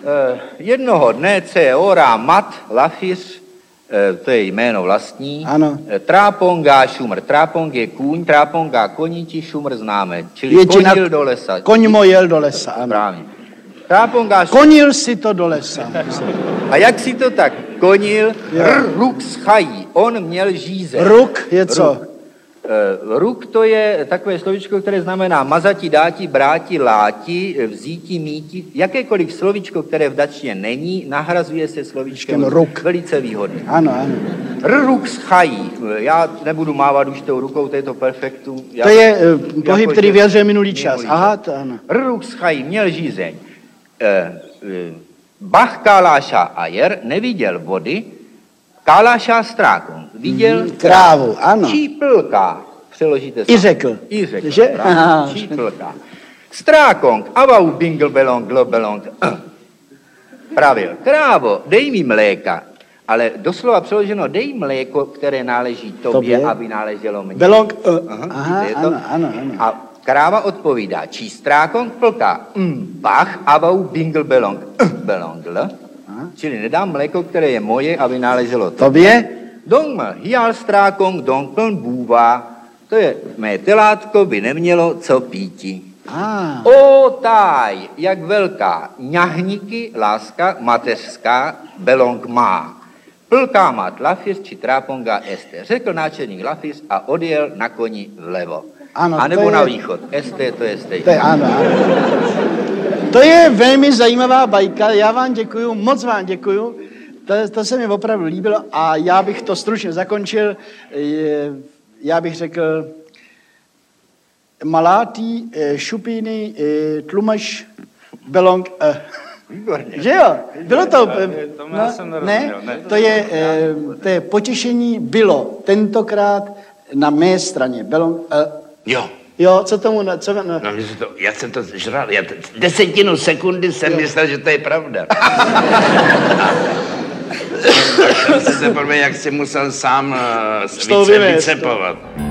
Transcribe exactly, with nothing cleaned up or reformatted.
Uh, jednoho dne ce ora mat lafis, uh, to je jméno vlastní, ano. Uh, tráponga šumr. Trápong je kůň, tráponga koníti, šumr známe. Čili Většina, konil do lesa. Koňmo jel do lesa, ano. Správně. Tráponga šumr. Konil si to do lesa. A jak si to tak konil? Ruk schají. On měl žízeň. Ruk je co? Ruk. Uh, ruk to je takové slovičko, které znamená mazati, dáti, bráti, láti, vzíti, míti. Jakékoliv slovičko, které v dačtině není, nahrazuje se slovičkem ruk. Velice výhodný. Ano, ano. Ruk schají. Já nebudu mávat už tou rukou, to je to perfektum. To je uh, pohyb, který vyjadřuje minulý čas. Minulý Aha, čas. to ano. Ruk schají, měl žízeň. Uh, uh, Bach Káláša Ajer neviděl vody, Káláša Strákon viděl mm, krávu, ano. Číplka, přeložíte se. I řekl. I řekl, že? Číplka. Strákong, avau bingl belong, globelong. Pravil, krávo, dej mi mléka. Ale doslova přeloženo, dej mléko, které náleží tobě, tobě? aby náleželo mně. Belong, uh, Aha, aha, ano, ano, ano. A kráva odpovídá, čí strákong plká, mm, bach, avau bingl belong, uh, belongl. Čili nedám mléko, které je moje, aby náleželo tobě. Dong hial strákong, dong pln bůvá. To je, mé telátko by nemělo co píti. Ah. O táj, jak velká, ňahníky, láska, mateřská, belong má. Plká mat lafis, či tráponga este. Řekl náčelník lafis a odjel na koni vlevo. Ano, a nebo je... na východ. Este, to je stejné. To je, ano, ano. To je velmi zajímavá bajka, já vám děkuju, moc vám děkuju, to, to se mi opravdu líbilo a já bych to stručně zakončil, já bych řekl, malátý, šupíny, tlumaš, belong, Výborně. že jo, bylo to, no, ne, to je, to je potěšení bylo tentokrát na mé straně, belong, jo. Jo, co tomu, co... No, no to, já jsem to žral, já t- desetinu sekundy jsem jo. myslel, že to je pravda. Já jsem se prvé, jak si musel sám uh, více vycepovat.